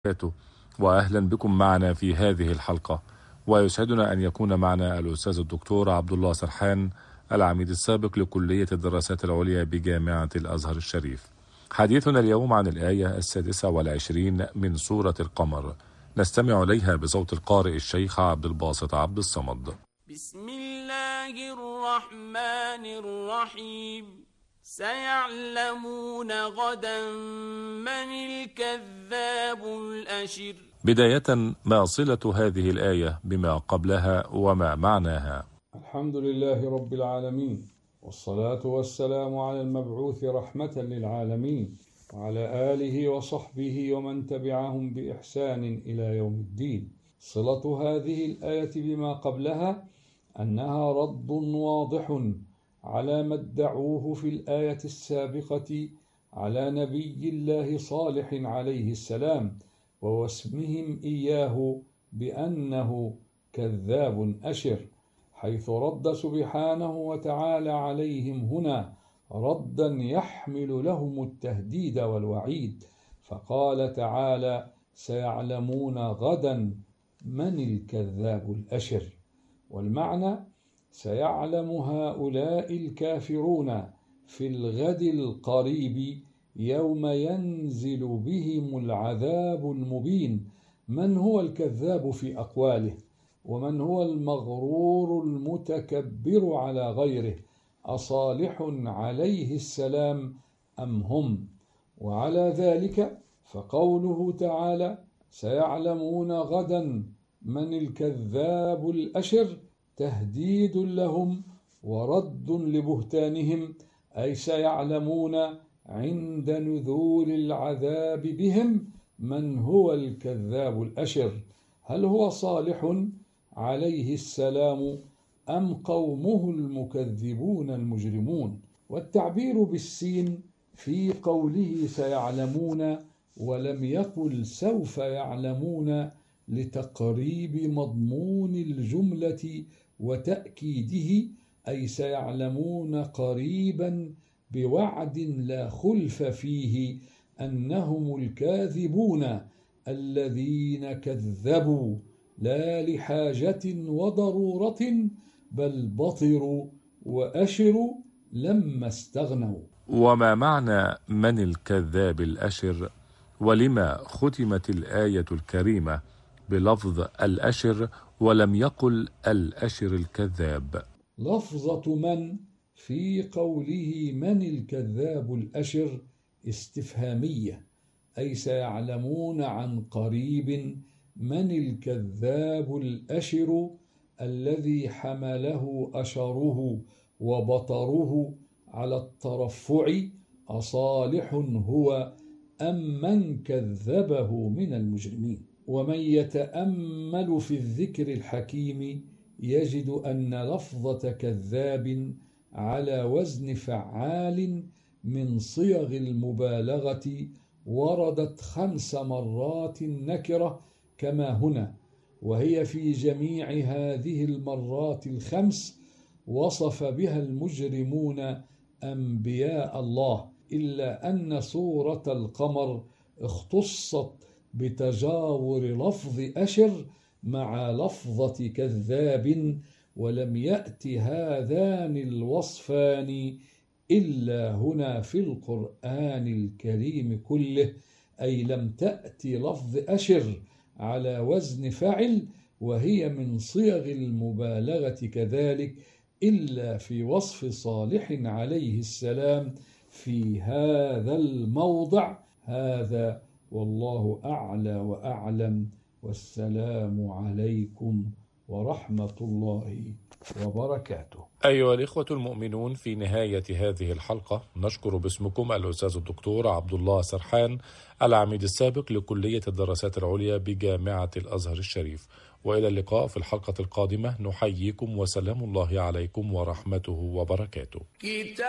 وبركاته. وأهلا بكم معنا في هذه الحلقة، ويسعدنا أن يكون معنا الأستاذ الدكتور عبد الله سرحان، العميد السابق لكلية الدراسات العليا بجامعة الأزهر الشريف. حديثنا اليوم عن الآية 26 من سورة القمر، نستمع إليها بصوت القارئ الشيخ عبد الباسط عبد الصمد. بسم الله الرحمن الرحيم. سيعلمون غدا من الكذاب الأشر. بداية، ما صلة هذه الآية بما قبلها وما معناها؟ الحمد لله رب العالمين، والصلاة والسلام على المبعوث رحمة للعالمين، وعلى آله وصحبه ومن تبعهم بإحسان إلى يوم الدين. صلة هذه الآية بما قبلها أنها رد واضح على ما ادعوه في الآية السابقة على نبي الله صالح عليه السلام، ووسمهم إياه بأنه كذاب أشر، حيث رد سبحانه وتعالى عليهم هنا ردا يحمل لهم التهديد والوعيد، فقال تعالى: سيعلمون غدا من الكذاب الأشر. والمعنى: سيعلم هؤلاء الكافرون في الغد القريب يوم ينزل بهم العذاب المبين من هو الكذاب في أقواله، ومن هو المغرور المتكبر على غيره، أصالح عليه السلام أم هم. وعلى ذلك فقوله تعالى: سيعلمون غدا من الكذاب الأشر تهديد لهم ورد لبهتانهم، أي سيعلمون عند نزول العذاب بهم من هو الكذاب الأشر، هل هو صالح عليه السلام أم قومه المكذبون المجرمون. والتعبير بالسين في قوله سيعلمون ولم يقل سوف يعلمون لتقريب مضمون الجملة وتأكيده، أي سيعلمون قريبا بوعد لا خلف فيه أنهم الكاذبون الذين كذبوا لا لحاجة وضرورة، بل بطروا وأشروا لما استغنوا. وما معنى من الكذاب الأشر؟ ولما ختمت الآية الكريمة بلفظ الأشر ولم يقل الأشر الكذاب؟ لفظة من في قوله من الكذاب الأشر استفهامية، أي سيعلمون عن قريب من الكذاب الأشر الذي حمله أشره وبطره على الترفع، أصالح هو أم من كذبه من المجرمين. ومن يتأمل في الذكر الحكيم يجد أن لفظة كذاب على وزن فعال من صيغ المبالغة وردت 5 مرات نكرة كما هنا، وهي في جميع هذه المرات ال5 وصف بها المجرمون أنبياء الله، إلا أن سورة القمر اختصت بتجاور لفظ أشر مع لفظة كذاب، ولم يأت هذان الوصفان إلا هنا في القرآن الكريم كله، أي لم تأت لفظ أشر على وزن فعل وهي من صيغ المبالغة كذلك إلا في وصف صالح عليه السلام في هذا الموضع. هذا والله أعلى وأعلم، والسلام عليكم ورحمة الله وبركاته. أيها الإخوة المؤمنون، في نهاية هذه الحلقة نشكر باسمكم الأستاذ الدكتور عبد الله سرحان، العميد السابق لكلية الدراسات العليا بجامعة الأزهر الشريف، وإلى اللقاء في الحلقة القادمة. نحييكم وسلام الله عليكم ورحمته وبركاته.